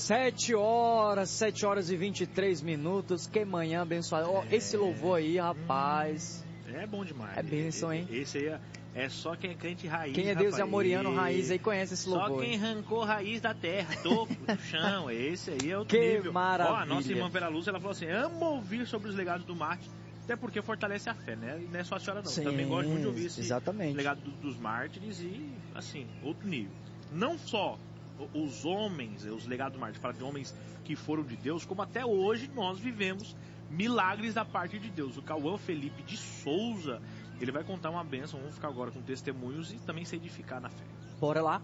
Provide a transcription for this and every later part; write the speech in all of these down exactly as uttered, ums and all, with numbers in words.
Sete horas, sete horas e vinte e três minutos. Que manhã abençoada. Oh, esse louvor aí, rapaz. É bom demais. É bênção, hein? Esse aí é, é só quem é crente raiz. Quem é Deus e amoriano raiz aí conhece esse louvor. Só quem arrancou raiz da terra, topo do chão. Esse aí é o que nível. Maravilha. Ó, a nossa irmã Vera Lúcia, ela falou assim: amo ouvir sobre os legados do Marte. Até porque fortalece a fé, né? Não é só a senhora, não. Sim, também gosto muito de ouvir esse exatamente. legado do, dos mártires e, assim, outro nível. Não só os homens, os legados do mártir, fala de homens que foram de Deus, como até hoje nós vivemos milagres da parte de Deus. O Cauã Felipe de Souza, ele vai contar uma bênção. Vamos ficar agora com testemunhos e também se edificar na fé. Bora lá.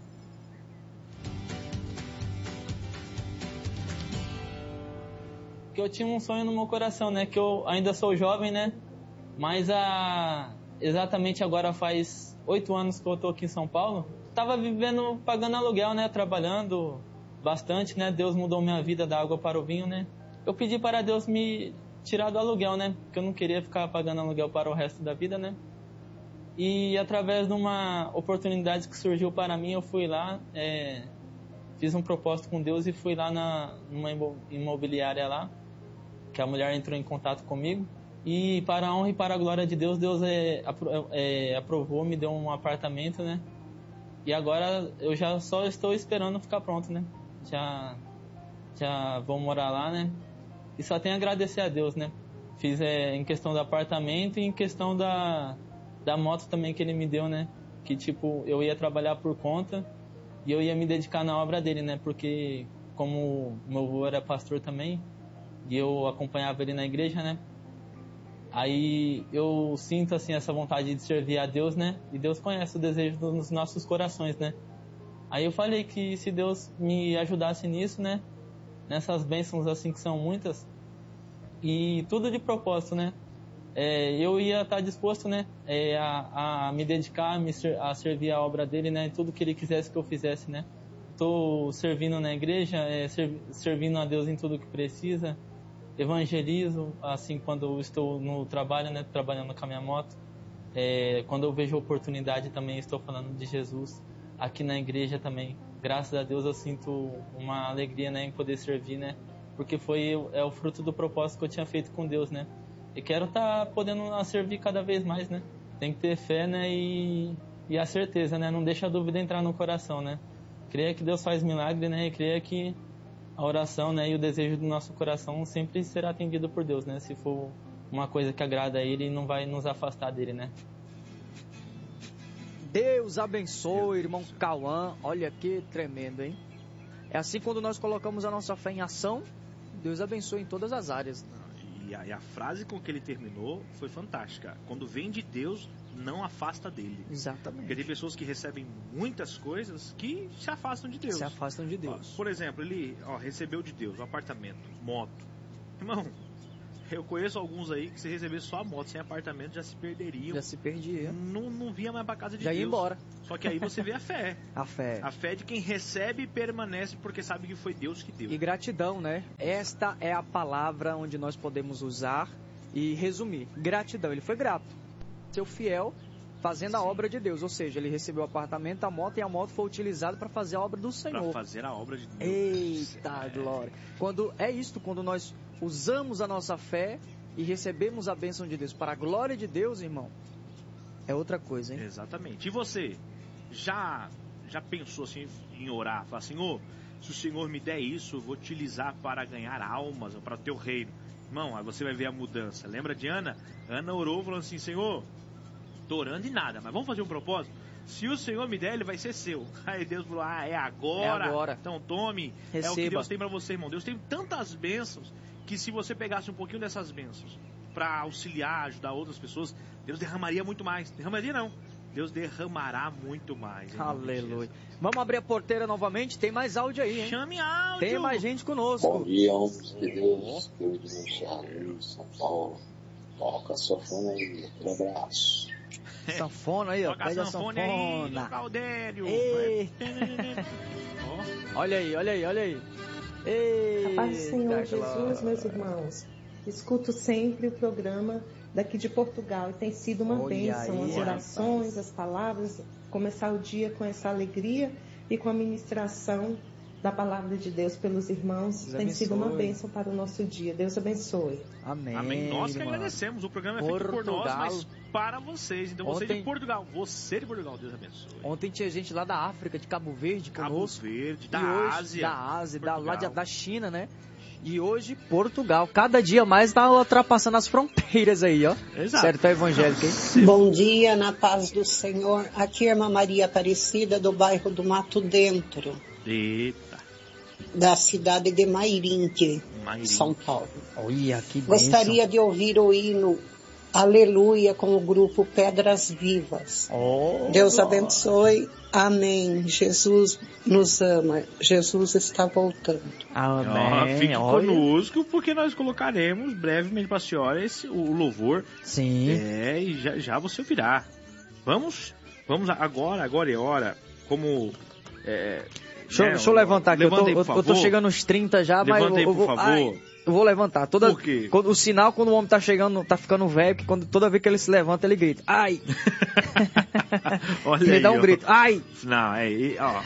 Que eu tinha um sonho no meu coração, né? Que eu ainda sou jovem, né? Mas a... exatamente agora faz oito anos que eu tô aqui em São Paulo. Tava vivendo, pagando aluguel, né? Trabalhando bastante, né? Deus mudou minha vida da água para o vinho, né? Eu pedi para Deus me tirar do aluguel, né? Porque eu não queria ficar pagando aluguel para o resto da vida, né? E através de uma oportunidade que surgiu para mim, eu fui lá, é... fiz um propósito com Deus e fui lá na, numa imobiliária lá, que a mulher entrou em contato comigo. E para a honra e para a glória de Deus, Deus é, é, aprovou, me deu um apartamento, né? E agora eu já só estou esperando ficar pronto, né? Já, já vou morar lá, né? E só tenho a agradecer a Deus, né? Fiz é, em questão do apartamento e em questão da, da moto também que Ele me deu, né? Que tipo, eu ia trabalhar por conta e eu ia me dedicar na obra dele, né? Porque como meu avô era pastor também e eu acompanhava ele na igreja, né? Aí eu sinto assim essa vontade de servir a Deus, né? E Deus conhece o desejo dos nossos corações, né? Aí eu falei que se Deus me ajudasse nisso, né? Nessas bênçãos assim que são muitas e tudo de propósito, né? É, eu ia estar disposto, né? É, a, a me dedicar, a, me ser, a servir a obra dele, né? Tudo que ele quisesse que eu fizesse, né? Estou servindo na igreja, é, serv, servindo a Deus em tudo que precisa. Evangelizo, assim, quando eu estou no trabalho, né, trabalhando com a minha moto. É, quando eu vejo oportunidade também estou falando de Jesus. Aqui na igreja também, graças a Deus eu sinto uma alegria, né, em poder servir, né, porque foi é o fruto do propósito que eu tinha feito com Deus, né. E quero estar tá podendo servir cada vez mais, né. Tem que ter fé, né, e, e a certeza, né, não deixa a dúvida entrar no coração, né. Creia que Deus faz milagre, né, e creia que a oração, né, e o desejo do nosso coração sempre será atendido por Deus, né? Se for uma coisa que agrada a Ele, não vai nos afastar dele, né? Deus abençoe, irmão Cauã. Olha que tremendo, hein? É assim quando nós colocamos a nossa fé em ação, Deus abençoe em todas as áreas. E a, e a frase com que ele terminou foi fantástica. Quando vem de Deus, não afasta dele. Exatamente. Porque tem pessoas que recebem muitas coisas que se afastam de Deus. Se afastam de Deus. Ó, por exemplo, ele ó, recebeu de Deus um apartamento, moto. Irmão, eu conheço alguns aí que se receber só a moto sem apartamento já se perderiam. Já se perdia. Não, não vinha mais pra casa de já Deus. Já ia embora. Só que aí você vê a fé. A fé. A fé de quem recebe e permanece porque sabe que foi Deus que deu. E gratidão, né? Esta é a palavra onde nós podemos usar e resumir. Gratidão. Ele foi grato. Seu fiel fazendo a Sim. obra de Deus. Ou seja, ele recebeu o apartamento, a moto, e a moto foi utilizada para fazer a obra do Senhor. Para fazer a obra de Deus. Eita, é. glória. Quando, é isto, quando nós usamos a nossa fé e recebemos a bênção de Deus para a glória de Deus, irmão, é outra coisa, hein? Exatamente. E você, já, já pensou assim em orar? Falar, Senhor, se o Senhor me der isso, eu vou utilizar para ganhar almas, para o teu reino. Irmão, aí você vai ver a mudança. Lembra de Ana? Ana orou falando assim, Senhor, tô orando e nada, mas vamos fazer um propósito? Se o Senhor me der, ele vai ser seu. Aí Deus falou, ah, é agora. É agora. Então tome. Receba. É o que Deus tem para você, irmão. Deus tem tantas bênçãos que se você pegasse um pouquinho dessas bênçãos para auxiliar, ajudar outras pessoas, Deus derramaria muito mais. Derramaria não. Deus derramará muito mais. Aleluia. Vamos abrir a porteira novamente. Tem mais áudio aí, hein? Chame áudio. Tem mais gente conosco. Bom dia, homens de Deus. Eu de Charles, São Paulo. Toca a sanfona aí. Um abraço. Sanfona aí, ó. Toca Pede a sanfona. sanfona. Aí, Caldério. Olha aí, olha aí, olha aí. Ei, a paz do Senhor Jesus, meus irmãos. Escuto sempre o programa daqui de Portugal e tem sido uma Olha bênção, aí, as orações, rapaz. As palavras, começar o dia com essa alegria e com a ministração da palavra de Deus pelos irmãos. Deus Tem sido uma abençoe. bênção para o nosso dia. Deus abençoe. Amém. Amém. Nós que irmã. agradecemos. O programa é feito por Portugal. nós, mas para vocês. Então você Ontem- de Portugal, você de Portugal, Deus abençoe. Ontem tinha gente lá da África, de Cabo Verde, Cabo conosco. Verde, da E hoje- Ásia. Da Ásia, da, lá de- Portugal. da China, né? E hoje, Portugal. Cada dia mais tá ultrapassando as fronteiras aí, ó. Exato. Sério, tá evangélico, hein? Bom dia, na paz do Senhor. Aqui é a irmã Maria Aparecida, do bairro do Mato Dentro, Eita, da cidade de Mairinque, Mairinque. São Paulo. Olha, que bênção. Gostaria de ouvir o hino Aleluia com o grupo Pedras Vivas. Oh, Deus abençoe. Amém. Jesus nos ama. Jesus está voltando. Ó, Amém. fique Olha. conosco, porque nós colocaremos brevemente para a senhora esse, o louvor. Sim. É, e já, já você ouvirá. Vamos, vamos agora, agora é hora, como... É, Deixa, eu- né, deixa eu levantar aqui. Eu tô, levanta aí, por eu, eu tô favor. chegando nos trinta já, mas Levanta eu, aí, eu por vou, favor. ai, eu vou levantar. Toda, Por quê? quando- o sinal quando o homem tá chegando, tá ficando velho, que quando, toda vez que ele se levanta, ele grita. Ai! Olha ele aí, dá um ó. grito. Ai! Não, é, e, ó.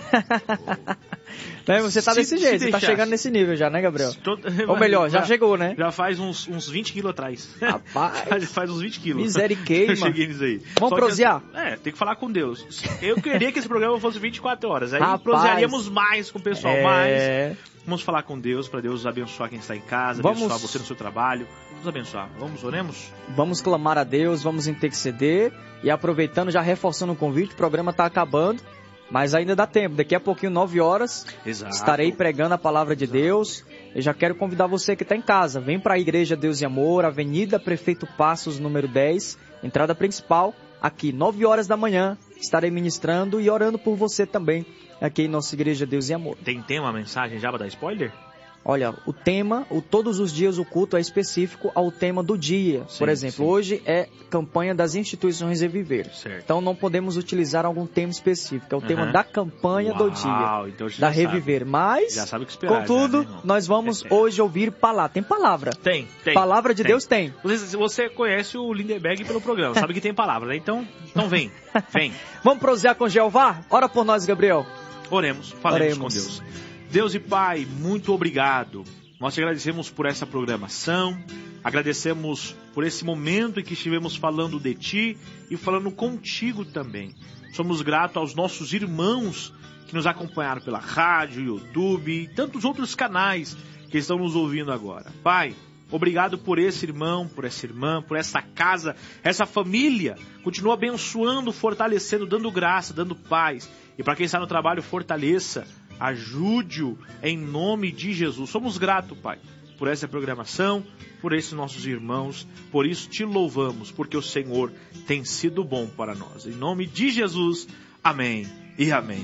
Né, você tá Se- desse se jeito, você tá deixasse- chegando nesse nível já, né, Gabriel? Todo- Ou melhor, já chegou, né? Já faz uns, uns vinte quilos atrás. Rapaz. Já faz uns vinte quilos. Misericórdia. Eu cheguei nisso aí. Vamos Só que- prosear? É, tem que falar com Deus. Eu queria que esse programa fosse vinte e quatro horas. Aí Rapaz. prosearíamos mais com o pessoal. É. Mas vamos falar com Deus, para Deus abençoar quem está em casa, Vamos- abençoar você no seu trabalho. Vamos abençoar. Vamos, oremos? Vamos clamar a Deus, vamos interceder. E aproveitando, já reforçando o convite, o programa tá acabando. Mas ainda dá tempo. Daqui a pouquinho, nove horas, Exato. estarei pregando a palavra de Deus. Eu já quero convidar você que está em casa. Vem para a Igreja Deus e Amor, Avenida Prefeito Passos, número dez, entrada principal. Aqui, nove horas da manhã, estarei ministrando e orando por você também, aqui em nossa Igreja Deus e Amor. Tem tema, mensagem já para dar spoiler? Olha, o tema, o, todos os dias o culto é específico ao tema do dia. Sim, Por exemplo, sim. hoje é campanha das instituições Reviver. Certo. Então não podemos utilizar algum tema específico. É o tema Aham. da campanha do dia. Uau, então você Da já sabe. Reviver. Mas, Já sabe o que esperar, contudo, já, né, irmão? nós vamos É, é. hoje ouvir palavra. Tem palavra. Tem, tem. Palavra de tem. Deus tem. Você, você conhece o Lindenberg pelo programa, sabe que tem palavra, né? Então, então vem, vem. Vamos prosear com Jeová? Ora por nós, Gabriel. Oremos, falemos Oremos. com Deus. Deus e Pai, muito obrigado. Nós te agradecemos por essa programação, agradecemos por esse momento em que estivemos falando de Ti e falando contigo também. Somos gratos aos nossos irmãos que nos acompanharam pela rádio, YouTube e tantos outros canais que estão nos ouvindo agora. Pai, obrigado por esse irmão, por essa irmã, por essa casa, essa família. Continua abençoando, fortalecendo, dando graça, dando paz. E para quem está no trabalho, fortaleça, ajude-o em nome de Jesus. Somos gratos, Pai, por essa programação, por esses nossos irmãos. Por isso te louvamos, porque o Senhor tem sido bom para nós. Em nome de Jesus, amém e amém.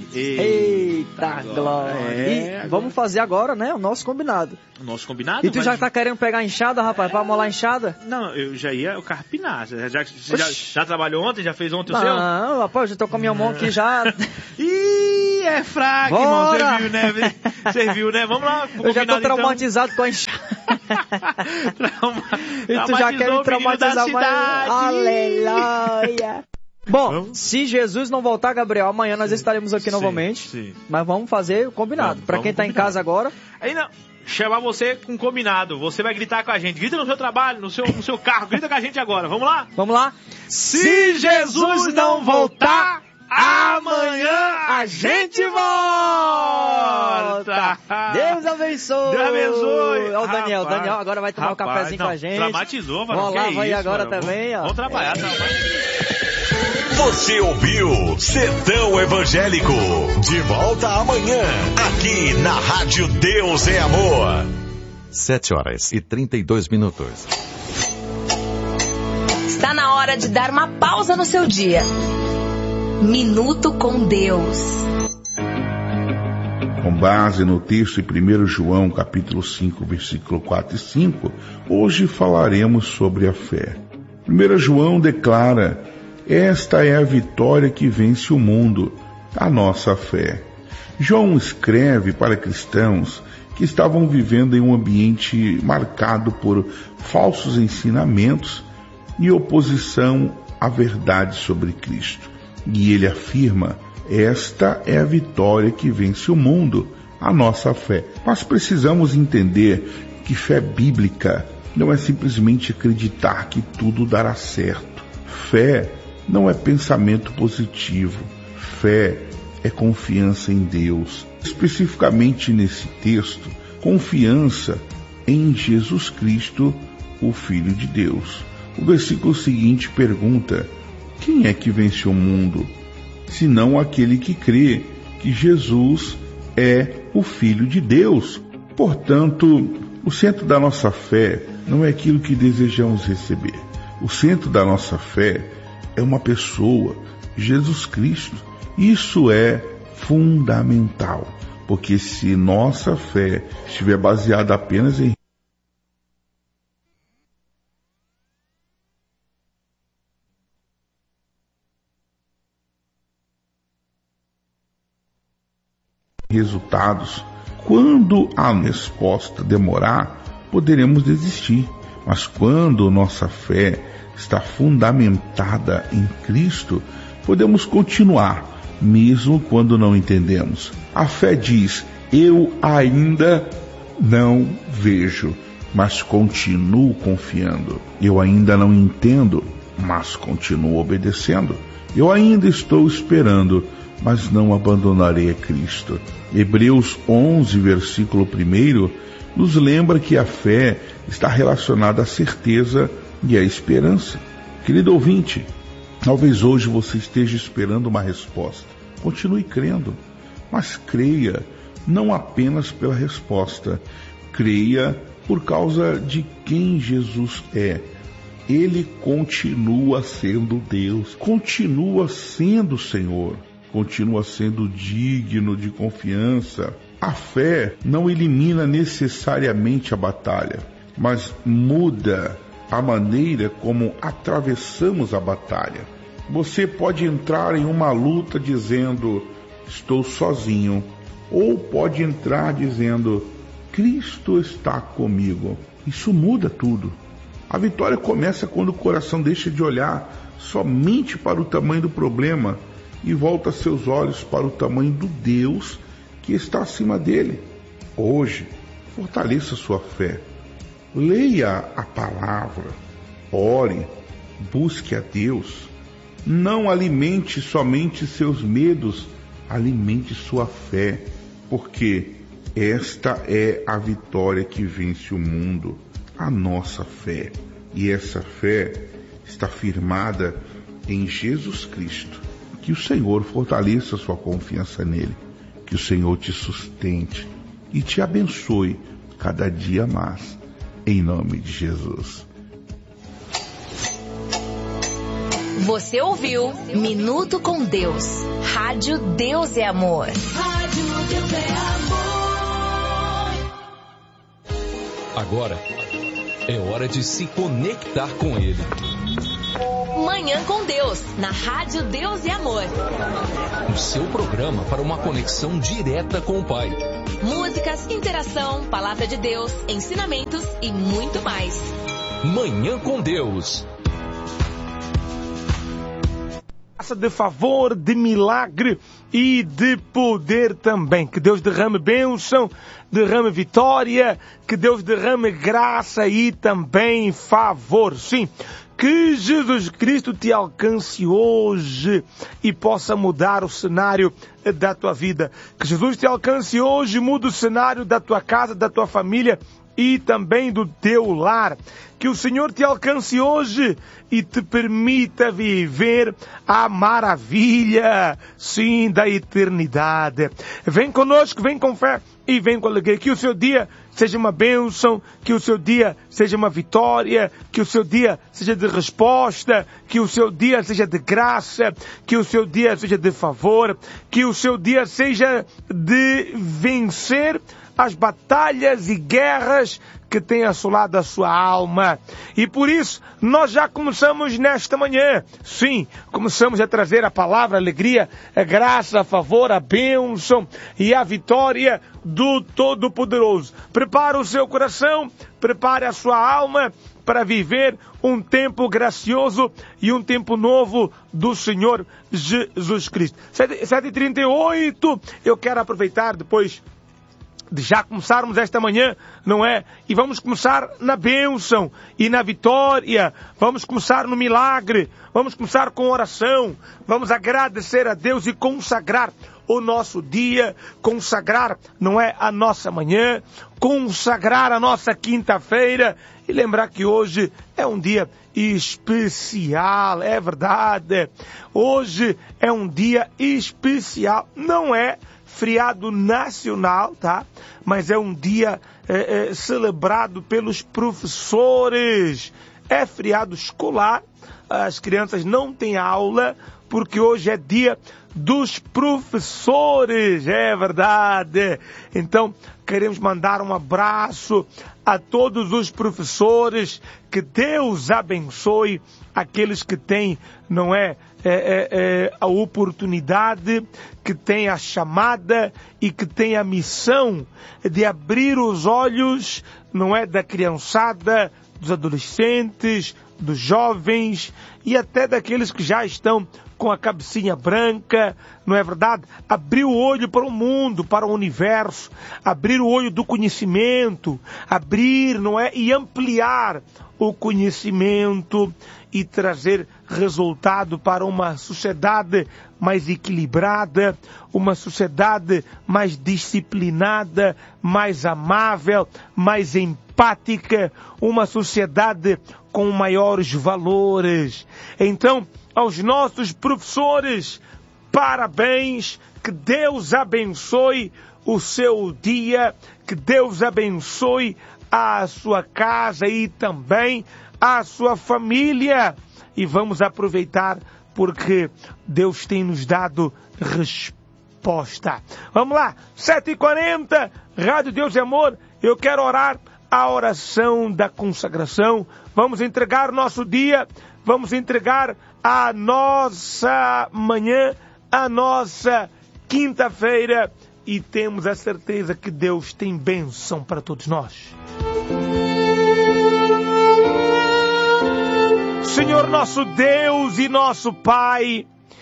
Eita, glória. É, E vamos fazer agora, né, o nosso combinado. o nosso combinado. E tu mas- já tá querendo pegar a enxada, rapaz, pra molar a enxada? Não, eu já ia carpinar. Já, já, já, Oxi. já trabalhou ontem? Já fez ontem o seu? Não, rapaz, eu já tô com a minha mão aqui já. Ih, é fraco, Bora! irmão. Você viu, né? Você viu, né? Vamos lá. Eu já tô combinado, traumatizado com a enxada. Então. Trauma, E tu já quer me traumatizou o menino da traumatizar mais? cidade. Aleluia. Bom, Vamos? se Jesus não voltar, Gabriel, amanhã nós estaremos aqui Sim, novamente. sim. Mas vamos fazer o combinado. Vamos, Pra quem vamos tá em combinar. casa agora, Aí não, chamar você com combinado. Você vai gritar com a gente. Grita no seu trabalho, no seu, no seu carro. Grita com a gente agora. Vamos lá? vamos lá. Se Jesus não voltar, amanhã a gente volta. Deus abençoe. Deus abençoe. Ó, o Daniel, Rapaz, Daniel agora vai tomar rapaz, um cafezinho não, com a gente. Traumatizou, mano. Vamos Que lá, é vai isso, agora mano? também, ó. Vamos trabalhar, trabalhar. Você ouviu Sertão Evangélico. De volta amanhã, aqui na Rádio Deus é Amor. Sete horas e trinta e dois minutos. Está na hora de dar uma pausa no seu dia. Minuto com Deus. Com base no texto em primeiro João, capítulo cinco, versículo quatro e cinco, hoje falaremos sobre a fé. primeiro João declara: esta é a vitória que vence o mundo, a nossa fé. João escreve para cristãos que estavam vivendo em um ambiente marcado por falsos ensinamentos e oposição à verdade sobre Cristo. E ele afirma: esta é a vitória que vence o mundo, a nossa fé. Mas precisamos entender que fé bíblica não é simplesmente acreditar que tudo dará certo. Fé não é pensamento positivo. Fé é confiança em Deus. Especificamente nesse texto, confiança em Jesus Cristo, o Filho de Deus. O versículo seguinte pergunta: quem é que vence o mundo, senão aquele que crê que Jesus é o Filho de Deus? Portanto, o centro da nossa fé não é aquilo que desejamos receber. O centro da nossa fé é uma pessoa, Jesus Cristo. Isso é fundamental, porque se nossa fé estiver baseada apenas em resultados, quando a resposta demorar, poderemos desistir. Mas quando nossa fé está fundamentada em Cristo, podemos continuar, mesmo quando não entendemos. A fé diz: eu ainda não vejo, mas continuo confiando. Eu ainda não entendo, mas continuo obedecendo. Eu ainda estou esperando, mas não abandonarei a Cristo. Hebreus onze, versículo um, nos lembra que a fé está relacionada à certeza e à esperança. Querido ouvinte, talvez hoje você esteja esperando uma resposta. Continue crendo, mas creia não apenas pela resposta, creia por causa de quem Jesus é. Ele continua sendo Deus, continua sendo Senhor, continua sendo digno de confiança. A fé não elimina necessariamente a batalha, mas muda a maneira como atravessamos a batalha. Você pode entrar em uma luta dizendo: estou sozinho, ou pode entrar dizendo: Cristo está comigo. Isso muda tudo. A vitória começa quando o coração deixa de olhar somente para o tamanho do problema e volta seus olhos para o tamanho do Deus que está acima dele. Hoje, fortaleça sua fé. Leia a palavra, ore, busque a Deus. Não alimente somente seus medos, alimente sua fé, porque esta é a vitória que vence o mundo, a nossa fé. E essa fé está firmada em Jesus Cristo. Que o Senhor fortaleça sua confiança nele, que o Senhor te sustente e te abençoe cada dia mais, em nome de Jesus. Você ouviu Minuto com Deus. Rádio Deus é Amor. Rádio Deus é Amor. Agora é hora de se conectar com Ele. Manhã com Deus, na Rádio Deus e Amor. O seu programa para uma conexão direta com o Pai. Músicas, interação, palavra de Deus, ensinamentos e muito mais. Manhã com Deus. De favor, de milagre e de poder também. Que Deus derrame bênção, derrame vitória, que Deus derrame graça e também favor. Sim, que Jesus Cristo te alcance hoje e possa mudar o cenário da tua vida. Que Jesus te alcance hoje e mude o cenário da tua casa, da tua família e também do teu lar. Que o Senhor te alcance hoje e te permita viver a maravilha, sim, da eternidade. Vem conosco, vem com fé e vem com alegria. Que o seu dia seja uma bênção, que o seu dia seja uma vitória, que o seu dia seja de resposta, que o seu dia seja de graça, que o seu dia seja de favor, que o seu dia seja de vencer as batalhas e guerras que têm assolado a sua alma. E por isso, nós já começamos nesta manhã. Sim, começamos a trazer a palavra, a alegria, a graça, a favor, a bênção e a vitória do Todo-Poderoso. Prepare o seu coração, prepare a sua alma para viver um tempo gracioso e um tempo novo do Senhor Jesus Cristo. sete e trinta e oito, eu quero aproveitar depois de já começarmos esta manhã, não é? E vamos começar na bênção e na vitória, vamos começar no milagre, vamos começar com oração, vamos agradecer a Deus e consagrar o nosso dia, consagrar, não é, a nossa manhã, consagrar a nossa quinta-feira e lembrar que hoje é um dia especial, é verdade. Hoje é um dia especial, não é feriado nacional, tá? Mas é um dia é, é, celebrado pelos professores. É feriado escolar, as crianças não têm aula, porque hoje é dia dos professores, é verdade. Então, queremos mandar um abraço a todos os professores, que Deus abençoe aqueles que têm, não é, é, é, é a oportunidade, que têm a chamada e que têm a missão de abrir os olhos, não é, da criançada, dos adolescentes, dos jovens e até daqueles que já estão com a cabecinha branca, não é verdade? Abrir o olho para o mundo, para o universo, abrir o olho do conhecimento, abrir, não é? E ampliar o conhecimento e trazer resultado para uma sociedade mais equilibrada, uma sociedade mais disciplinada, mais amável, mais empática, uma sociedade com maiores valores. Então, aos nossos professores, parabéns, que Deus abençoe o seu dia, que Deus abençoe a sua casa e também a sua família. E vamos aproveitar porque Deus tem nos dado resposta. Vamos lá, sete e quarenta, Rádio Deus e Amor, eu quero orar a oração da consagração. Vamos entregar nosso dia, vamos entregar a nossa manhã, a nossa quinta-feira, e temos a certeza que Deus tem bênção para todos nós. Senhor nosso Deus e nosso Pai,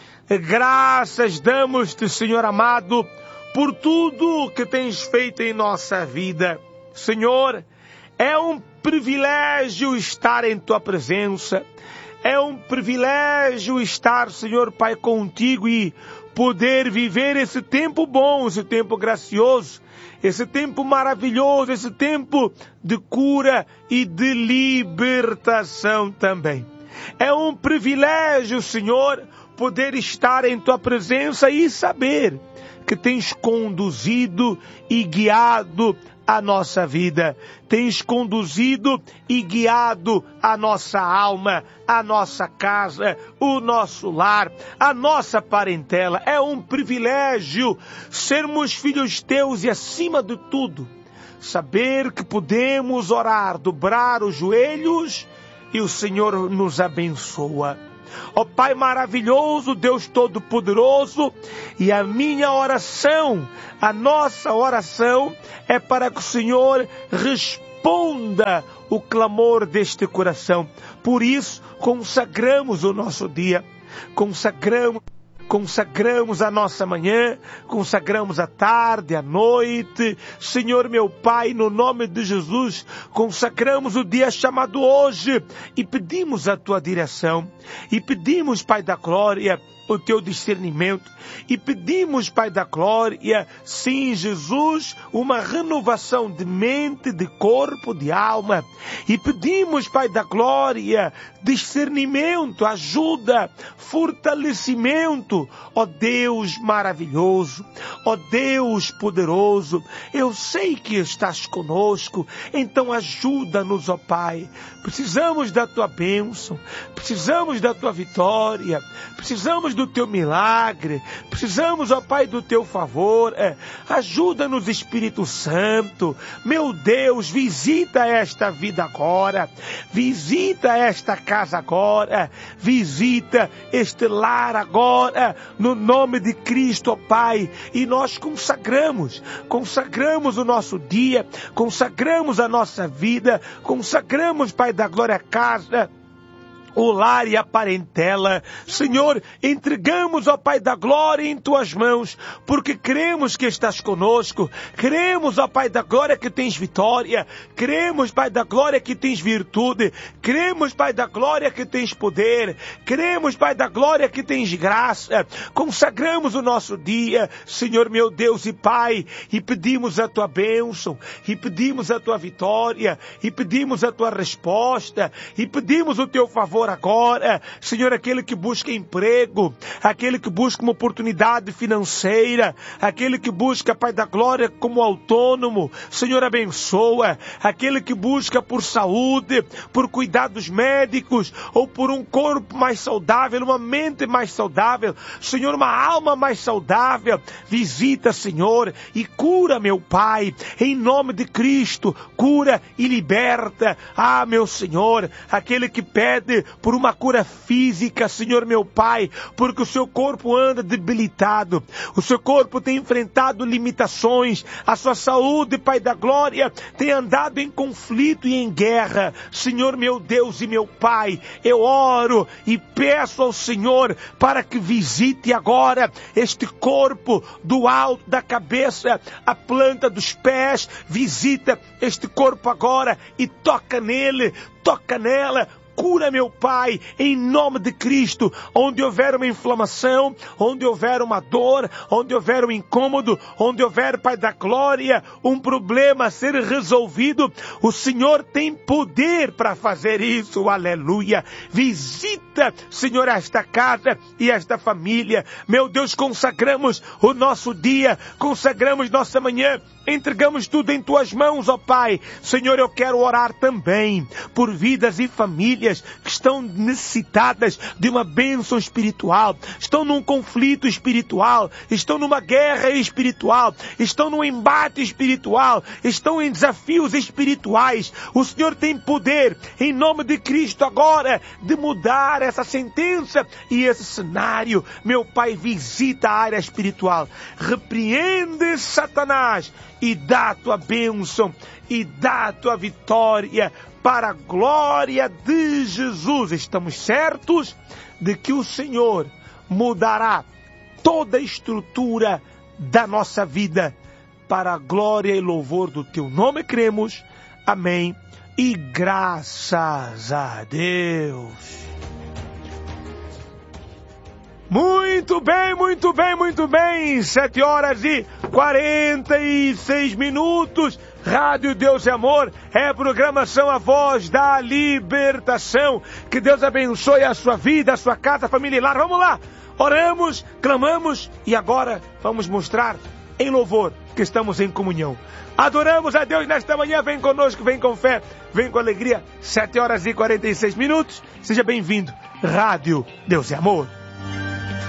graças damos-te, Senhor amado, por tudo que tens feito em nossa vida. Senhor, é um privilégio estar em tua presença. É um privilégio estar, Senhor Pai, contigo e poder viver esse tempo bom, esse tempo gracioso, esse tempo maravilhoso, esse tempo de cura e de libertação também. É um privilégio, Senhor, poder estar em tua presença e saber que tens conduzido e guiado a nossa vida, tens conduzido e guiado a nossa alma, a nossa casa, o nosso lar, a nossa parentela. É um privilégio sermos filhos teus e, acima de tudo, saber que podemos orar, dobrar os joelhos e o Senhor nos abençoa. Ó oh, Pai maravilhoso, Deus Todo-Poderoso, e a minha oração, a nossa oração é para que o Senhor responda o clamor deste coração. Por isso, consagramos o nosso dia, consagramos Consagramos a nossa manhã, consagramos a tarde, a noite. Senhor meu Pai, no nome de Jesus, consagramos o dia chamado hoje e pedimos a tua direção. E pedimos, Pai da glória, o teu discernimento. E pedimos, Pai da glória, sim, Jesus, uma renovação de mente, de corpo, de alma. E pedimos, Pai da glória, discernimento, ajuda, fortalecimento. Ó Deus maravilhoso, ó Deus poderoso, eu sei que estás conosco, então ajuda-nos, ó Pai. Precisamos da tua bênção, precisamos da tua vitória, precisamos do teu milagre, precisamos, ó Pai, do teu favor. É, ajuda-nos, Espírito Santo. Meu Deus, visita esta vida agora, visita esta casa agora, visita este lar agora, no nome de Cristo, ó Pai. E nós consagramos, consagramos o nosso dia, consagramos a nossa vida, consagramos, Pai da glória, a casa, o lar e a parentela. Senhor, entregamos, ó Pai da glória, em tuas mãos, porque cremos que estás conosco, cremos, ó Pai da glória, que tens vitória, cremos, Pai da glória, que tens virtude, cremos, Pai da glória, que tens poder, cremos, Pai da glória, que tens graça. Consagramos o nosso dia, Senhor meu Deus e Pai, e pedimos a tua bênção, e pedimos a tua vitória, e pedimos a tua resposta, e pedimos o teu favor agora, Senhor, aquele que busca emprego, aquele que busca uma oportunidade financeira, aquele que busca, Pai da glória, como autônomo, Senhor, abençoa, aquele que busca por saúde, por cuidados médicos, ou por um corpo mais saudável, uma mente mais saudável, Senhor, uma alma mais saudável, visita, Senhor, e cura, meu Pai, em nome de Cristo, cura e liberta. Ah, meu Senhor, aquele que pede por uma cura física, Senhor, meu Pai, porque o seu corpo anda debilitado, o seu corpo tem enfrentado limitações, a sua saúde, Pai da glória, tem andado em conflito e em guerra. Senhor, meu Deus e meu Pai, eu oro e peço ao Senhor para que visite agora este corpo do alto da cabeça à planta dos pés, visita este corpo agora e toca nele, toca nela, cura, meu Pai, em nome de Cristo. Onde houver uma inflamação, onde houver uma dor, onde houver um incômodo, onde houver, Pai da glória, um problema a ser resolvido, o Senhor tem poder para fazer isso, aleluia. Visita, Senhor, esta casa e esta família. Meu Deus, consagramos o nosso dia, consagramos nossa manhã, entregamos tudo em tuas mãos, ó Pai. Senhor, eu quero orar também por vidas e famílias que estão necessitadas de uma bênção espiritual, estão num conflito espiritual, estão numa guerra espiritual, estão num embate espiritual, estão em desafios espirituais. O Senhor tem poder, em nome de Cristo agora, de mudar essa sentença e esse cenário. Meu Pai, visita a área espiritual, repreende Satanás e dá a tua bênção e dá a tua vitória para a glória de Jesus. Estamos certos de que o Senhor mudará toda a estrutura da nossa vida para a glória e louvor do teu nome. Cremos. Amém. E graças a Deus. Muito bem, muito bem, muito bem. Sete horas e quarenta e seis minutos. Rádio Deus e Amor é a programação A Voz da Libertação. Que Deus abençoe a sua vida, a sua casa, a família e lar. Vamos lá, oramos, clamamos e agora vamos mostrar em louvor que estamos em comunhão. Adoramos a Deus nesta manhã. Vem conosco, vem com fé, vem com alegria. Sete horas e quarenta e seis minutos. Seja bem-vindo. Rádio Deus e Amor.